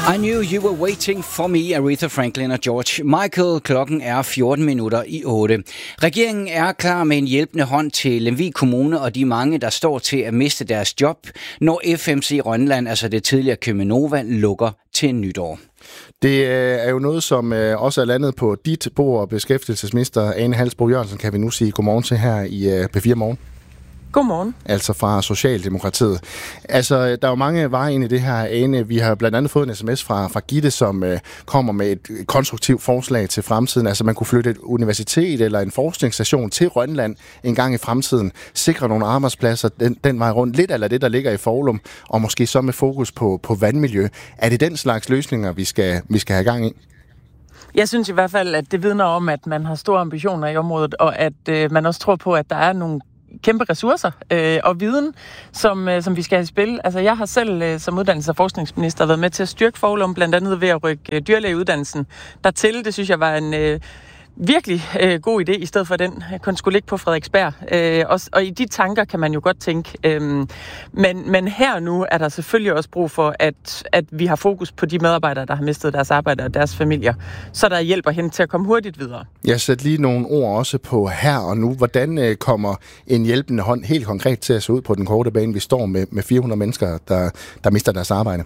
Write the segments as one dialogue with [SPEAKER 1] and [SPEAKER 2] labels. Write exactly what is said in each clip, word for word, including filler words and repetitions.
[SPEAKER 1] I knew you were waiting for me, Aretha Franklin og George Michael. Klokken er fjorten minutter i otte. Regeringen er klar med en hjælpende hånd til Lemvig Kommune og de mange, der står til at miste deres job, når F M C Rønland, altså det tidligere Cheminova, lukker til nytår.
[SPEAKER 2] Det er jo noget, som også er landet på dit bord. Beskæftigelsesminister Ane Halsboe-Jørgensen kan vi nu sige godmorgen til her i P fire Morgen.
[SPEAKER 3] Godmorgen.
[SPEAKER 2] Altså fra Socialdemokratiet. Altså, der er jo mange veje ind i det her, Ane. Vi har blandt andet fået en sms fra, fra Gitte, som øh, kommer med et konstruktivt forslag til fremtiden. Altså, man kunne flytte et universitet eller en forskningsstation til Rønland en gang i fremtiden. Sikre nogle arbejdspladser den, den vej rundt. Lidt eller det, der ligger i Foulum, og måske så med fokus på, på vandmiljø. Er det den slags løsninger, vi skal, vi skal have gang i?
[SPEAKER 3] Jeg synes i hvert fald, at det vidner om, at man har store ambitioner i området, og at øh, man også tror på, at der er nogle kæmpe ressourcer øh, og viden, som, øh, som vi skal have i spil. Altså, jeg har selv øh, som uddannelses- og forskningsminister været med til at styrke Foulum, blandt andet ved at rykke øh, dyrlægeuddannelsen dertil. Det synes jeg var en øh, virkelig øh, god idé, i stedet for den kun skulle ligge på Frederiksberg. Øh, og, og i de tanker kan man jo godt tænke. Øh, men, men her nu er der selvfølgelig også brug for, at, at vi har fokus på de medarbejdere, der har mistet deres arbejde og deres familier, så der hjælper hen til at komme hurtigt videre.
[SPEAKER 2] Jeg sætter lige nogle ord også på her og nu. Hvordan øh, kommer en hjælpende hånd helt konkret til at se ud på den korte bane, vi står med, med fire hundrede mennesker, der, der mister deres arbejde?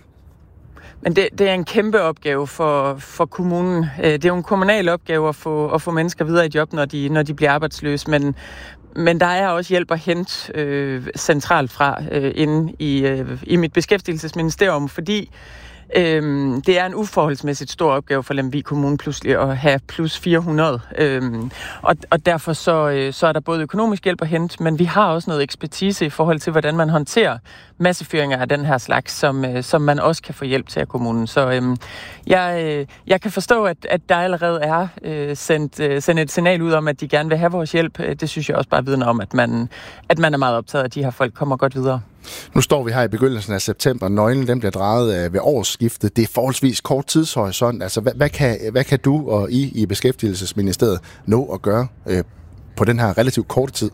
[SPEAKER 3] Men det, det er en kæmpe opgave for, for kommunen. Det er jo en kommunal opgave at få, at få mennesker videre i job, når de, når de bliver arbejdsløse. Men, men der er også hjælp at hente øh, centralt fra øh, inde i, øh, i mit beskæftigelsesministerium, fordi Øhm, det er en uforholdsmæssigt stor opgave for Lemvig Kommune pludselig at have plus fire hundrede. Øhm, og, og derfor så, øh, så er der både økonomisk hjælp at hente, men vi har også noget ekspertise i forhold til, hvordan man håndterer massefyringer af den her slags, som, øh, som man også kan få hjælp til af kommunen. Så øhm, jeg, øh, jeg kan forstå, at, at der allerede er øh, sendt, øh, sendt et signal ud om, at de gerne vil have vores hjælp. Det synes jeg også bare vidner om, at man, at man er meget optaget af, at de her folk kommer godt videre.
[SPEAKER 2] Nu står vi her i begyndelsen af september. Nøglen den bliver drejet ved årsskiftet. Det er forholdsvis kort tidshorisont. Altså, hvad, hvad, kan, hvad kan du og I i Beskæftigelsesministeriet nå at gøre øh, på den her relativt korte tid?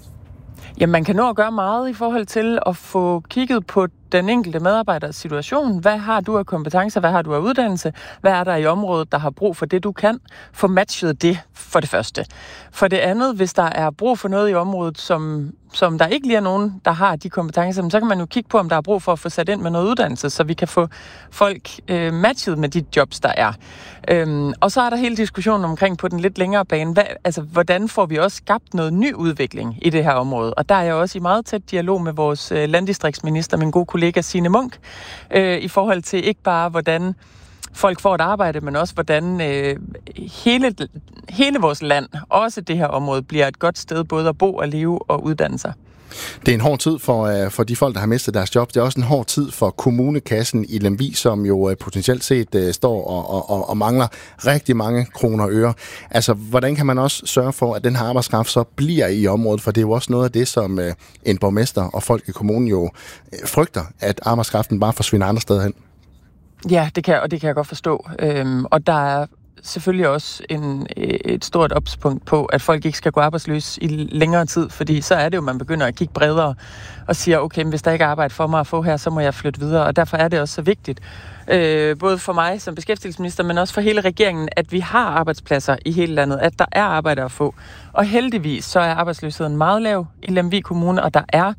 [SPEAKER 3] Jamen, man kan nå at gøre meget i forhold til at få kigget på den enkelte medarbejders situation. Hvad har du af kompetencer? Hvad har du af uddannelse? Hvad er der i området, der har brug for det, du kan? Få matchet det for det første. For det andet, hvis der er brug for noget i området, som, som der ikke lige er nogen, der har de kompetencer, så kan man jo kigge på, om der er brug for at få sat ind med noget uddannelse, så vi kan få folk øh, matchet med de jobs, der er. Øhm, og så er der hele diskussionen omkring på den lidt længere bane. Hvad, altså, hvordan får vi også skabt noget ny udvikling i det her område? Og der er jeg også i meget tæt dialog med vores øh, landdistriktsminister, min gode kollega Signe Munk, øh, i forhold til ikke bare, hvordan folk får et arbejde, men også hvordan øh, hele, hele vores land, også det her område, bliver et godt sted både at bo og leve og uddanne sig.
[SPEAKER 2] Det er en hård tid for, for de folk, der har mistet deres job. Det er også en hård tid for kommunekassen i Lemvig, som jo potentielt set står og, og, og mangler rigtig mange kroner og øre. Altså, hvordan kan man også sørge for, at den her arbejdskraft så bliver i området? For det er jo også noget af det, som en borgmester og folk i kommunen jo frygter, at arbejdskraften bare forsvinder andre steder hen.
[SPEAKER 3] Ja, det kan, og det kan jeg godt forstå. Øhm, og der er selvfølgelig også en, et stort opspunkt på, at folk ikke skal gå arbejdsløse i længere tid, fordi så er det jo, man begynder at kigge bredere og siger, okay, hvis der ikke er arbejde for mig at få her, så må jeg flytte videre, og derfor er det også så vigtigt, øh, både for mig som beskæftigelsesminister, men også for hele regeringen, at vi har arbejdspladser i hele landet, at der er arbejde at få. Og heldigvis så er arbejdsløsheden meget lav i Lemvig Kommune, og der er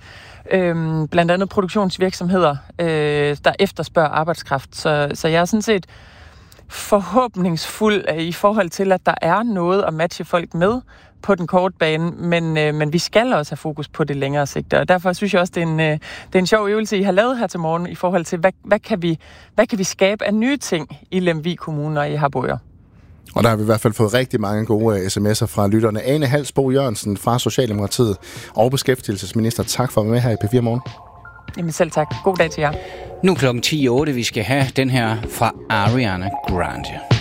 [SPEAKER 3] øh, blandt andet produktionsvirksomheder, øh, der efterspørger arbejdskraft, så, så jeg er sådan set forhåbningsfuld i forhold til, at der er noget at matche folk med på den korte bane, men, øh, men vi skal også have fokus på det længere sigt, og derfor synes jeg også, det er en, øh, det er en sjov øvelse, I har lavet her til morgen i forhold til, hvad, hvad, kan, vi, hvad kan vi skabe af nye ting i Lemvig Kommune og i Harboøre.
[SPEAKER 2] Og der har vi i hvert fald fået rigtig mange gode sms'er fra lytterne. Ane Halsboe-Jørgensen fra Socialdemokratiet og beskæftigelsesminister. Tak for at være med her i P fire Morgen.
[SPEAKER 3] Jamen selv tak. God dag til jer.
[SPEAKER 1] Nu klokken ti otte, vi skal have den her fra Ariana Grande.